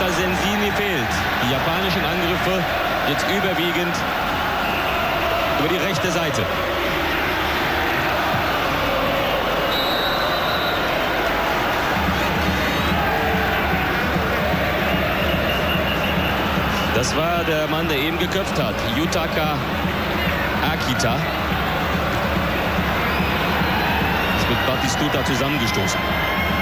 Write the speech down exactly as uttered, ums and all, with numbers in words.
Yuta Sensini fehlt. Die japanischen Angriffe jetzt überwiegend über die rechte Seite. Das war der Mann, der eben geköpft hat. Yutaka Akita. Ist mit Batistuta zusammengestoßen.